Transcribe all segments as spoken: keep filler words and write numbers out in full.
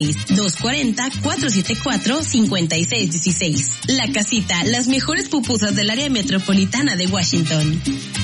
dos cuatro cero, cuatro siete cuatro, cinco seis uno seis. La Casita, las mejores pupusas del área metropolitana de Washington.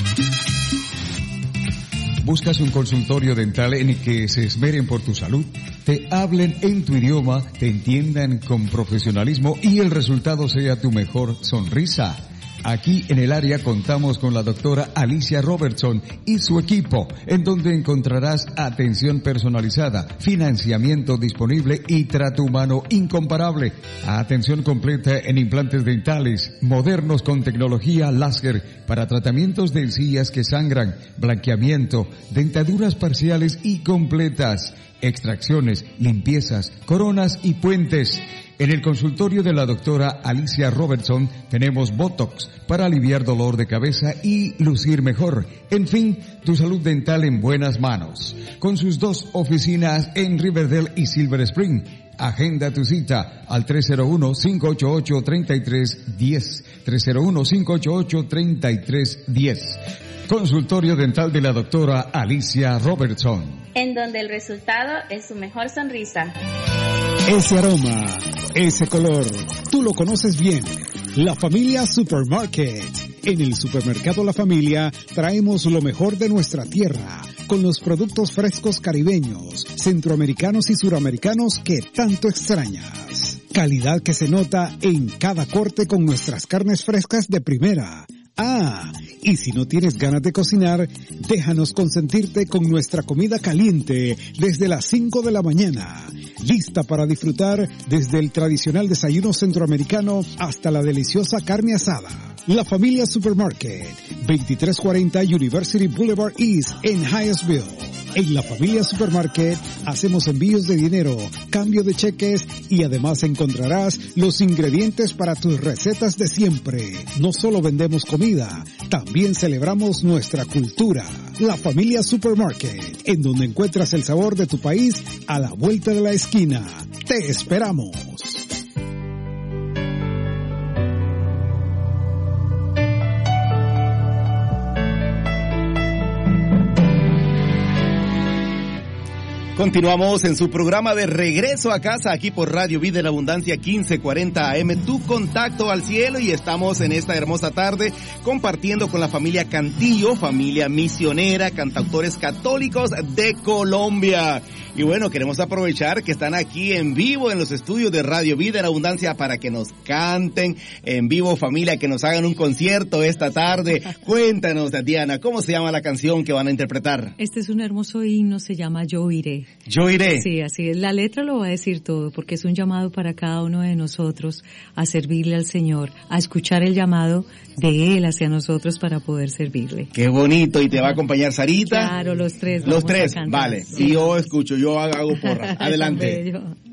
¿Buscas un consultorio dental en el que se esmeren por tu salud? Te hablen en tu idioma, te entiendan con profesionalismo y el resultado sea tu mejor sonrisa. Aquí en el área contamos con la doctora Alicia Robertson y su equipo, en donde encontrarás atención personalizada, financiamiento disponible y trato humano incomparable. Atención completa en implantes dentales, modernos con tecnología láser para tratamientos de encías que sangran, blanqueamiento, dentaduras parciales y completas, extracciones, limpiezas, coronas y puentes. En el consultorio de la doctora Alicia Robertson tenemos Botox para aliviar dolor de cabeza y lucir mejor. En fin, tu salud dental en buenas manos. Con sus dos oficinas en Riverdale y Silver Spring. Agenda tu cita al tres cero uno, cinco ocho ocho, tres tres uno cero. tres cero uno, cinco ocho ocho, tres tres uno cero. Consultorio dental de la doctora Alicia Robertson. En donde el resultado es su mejor sonrisa. Ese aroma, ese color, tú lo conoces bien. La Familia Supermarket. En el supermercado La Familia traemos lo mejor de nuestra tierra, con los productos frescos caribeños, centroamericanos y suramericanos que tanto extrañas. Calidad que se nota en cada corte con nuestras carnes frescas de primera. Ah, y si no tienes ganas de cocinar, déjanos consentirte con nuestra comida caliente desde las cinco de la mañana. Lista para disfrutar desde el tradicional desayuno centroamericano hasta la deliciosa carne asada. La Familia Supermarket, veintitrés cuarenta University Boulevard East en Hyattsville. En La Familia Supermarket hacemos envíos de dinero, cambio de cheques y además encontrarás los ingredientes para tus recetas de siempre. No solo vendemos comida, también celebramos nuestra cultura. La Familia Supermarket, en donde encuentras el sabor de tu país a la vuelta de la esquina. Te esperamos. Continuamos en su programa de Regreso a Casa, aquí por Radio Vida en Abundancia quince cuarenta A M, tu contacto al cielo, y estamos en esta hermosa tarde compartiendo con la familia Cantillo, familia misionera, cantautores católicos de Colombia. Y bueno, queremos aprovechar que están aquí en vivo en los estudios de Radio Vida en Abundancia para que nos canten en vivo, familia, que nos hagan un concierto esta tarde. Cuéntanos, Diana, ¿cómo se llama la canción que van a interpretar? Este es un hermoso himno, se llama Yo Iré. Yo iré. Sí, así es. La letra lo va a decir todo, porque es un llamado para cada uno de nosotros a servirle al Señor, a escuchar el llamado de Él hacia nosotros para poder servirle. Qué bonito. ¿Y te va a acompañar Sarita? Claro, los tres. Los tres, vale. Sí. Y yo escucho, yo hago porra. Adelante.